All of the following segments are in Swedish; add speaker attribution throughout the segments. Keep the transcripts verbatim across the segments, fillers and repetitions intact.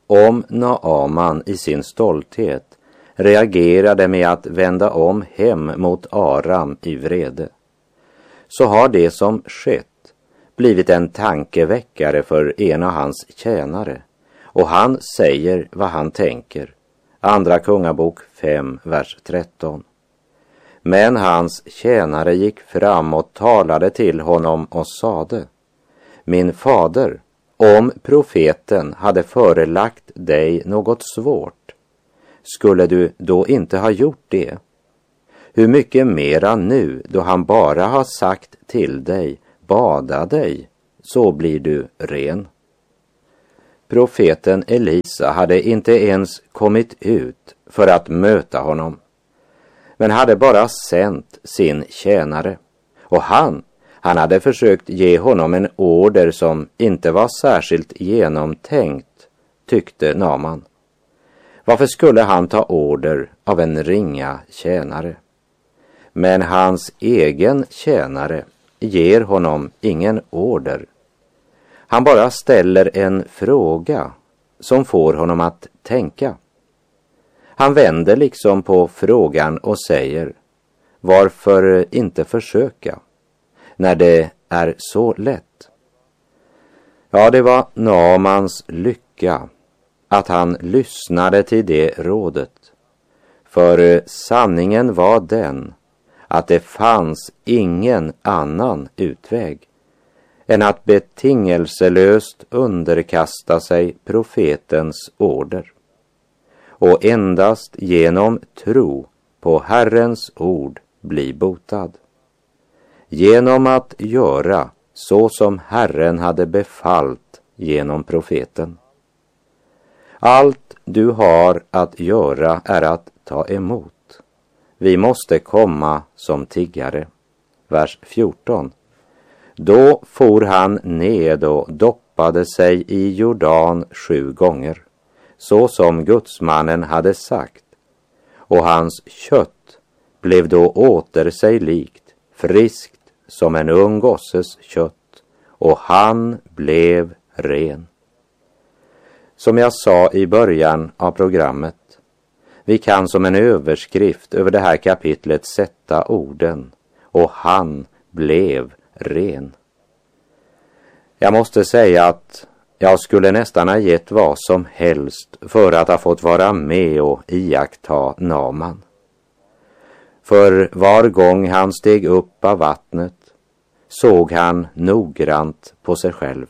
Speaker 1: om Naaman i sin stolthet reagerade med att vända om hem mot Aram i vrede, så har det som skett blivit en tankeväckare för en av hans tjänare, och han säger vad han tänker. Andra Kungabok fem, vers tretton. Men hans tjänare gick fram och talade till honom och sade: Min fader, om profeten hade förelagt dig något svårt, skulle du då inte ha gjort det? Hur mycket mera nu, då han bara har sagt till dig: bada dig, så blir du ren. Profeten Elisa hade inte ens kommit ut för att möta honom, men hade bara sänt sin tjänare, och han, han hade försökt ge honom en order som inte var särskilt genomtänkt, tyckte Naaman. Varför skulle han ta order av en ringa tjänare? Men hans egen tjänare ger honom ingen order. Han bara ställer en fråga som får honom att tänka. Han vänder liksom på frågan och säger: varför inte försöka när det är så lätt? Ja, det var Naamans lycka att han lyssnade till det rådet. För sanningen var den att det fanns ingen annan utväg än att betingelselöst underkasta sig profetens order, och endast genom tro på Herrens ord bli botad. Genom att göra så som Herren hade befallt genom profeten. Allt du har att göra är att ta emot. Vi måste komma som tiggare. Vers fjorton. Då for han ned och doppade sig i Jordan sju gånger, så som gudsmannen hade sagt, och hans kött blev då åter sig likt, friskt som en ung gosses kött, och han blev ren. Som jag sa i början av programmet, vi kan som en överskrift över det här kapitlet sätta orden: och han blev ren. Jag måste säga att jag skulle nästan ha gett vad som helst för att ha fått vara med och iaktta Naaman. För var gång han steg upp av vattnet såg han noggrant på sig själv.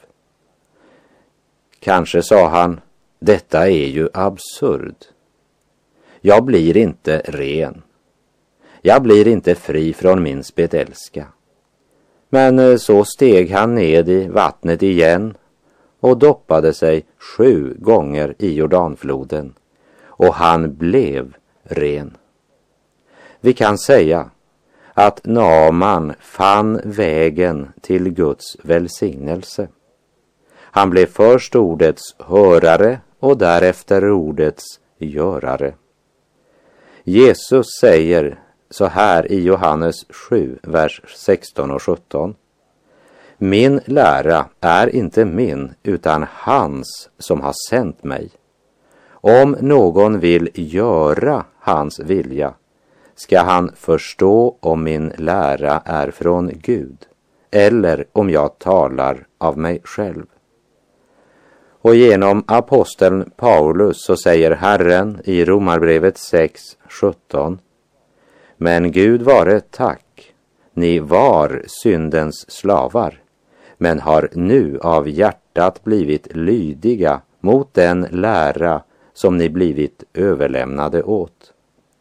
Speaker 1: Kanske sa han: detta är ju absurd. Jag blir inte ren. Jag blir inte fri från min spetälska. Men så steg han ned i vattnet igen och doppade sig sju gånger i Jordanfloden, och han blev ren. Vi kan säga att Naaman fann vägen till Guds välsignelse. Han blev först ordets hörare och därefter ordets görare. Jesus säger så här i Johannes sju, vers sexton och sjutton. Min lära är inte min, utan hans som har sänt mig. Om någon vill göra hans vilja, ska han förstå om min lära är från Gud, eller om jag talar av mig själv. Och genom aposteln Paulus så säger Herren i Romarbrevet sex, sjutton. Men Gud vare tack, ni var syndens slavar, men har nu av hjärtat blivit lydiga mot den lära som ni blivit överlämnade åt.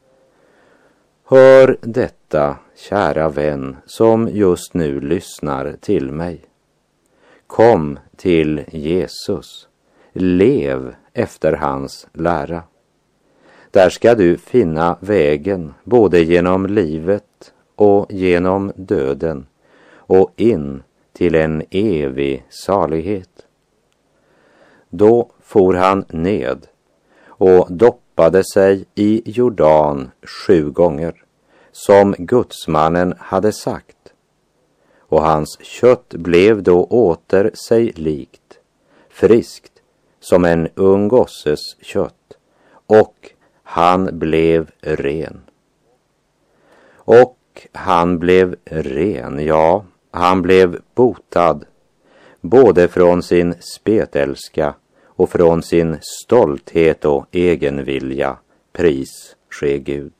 Speaker 1: Hör detta, kära vän, som just nu lyssnar till mig. Kom till Jesus. Lev efter hans lära. Där ska du finna vägen både genom livet och genom döden och in till en evig salighet. Då for han ned och doppade sig i Jordan sju gånger, som gudsmannen hade sagt. Och hans kött blev då åter sig likt, friskt som en ung gosses kött, och han blev ren. Och han blev ren, ja, han blev botad, både från sin spetälska och från sin stolthet och egenvilja, pris ske Gud.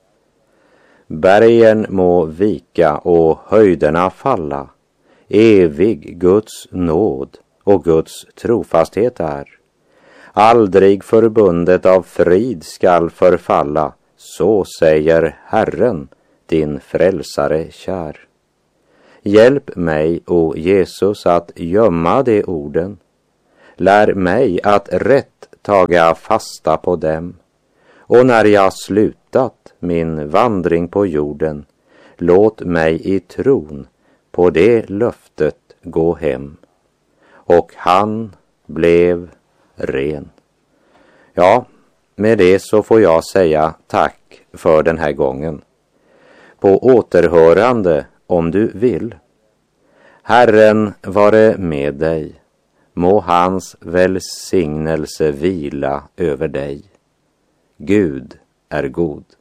Speaker 1: Bergen må vika och höjderna falla, evig Guds nåd och Guds trofasthet är. Aldrig förbundet av frid skall förfalla, så säger Herren, din frälsare kär. Hjälp mig, o Jesus, att gömma de orden. Lär mig att rätt taga fasta på dem. Och när jag slutat min vandring på jorden, låt mig i tron på det löftet gå hem. Och han blev ren. Ja, med det så får jag säga tack för den här gången. På återhörande om du vill. Herren vare med dig. Må hans välsignelse vila över dig. Gud är god.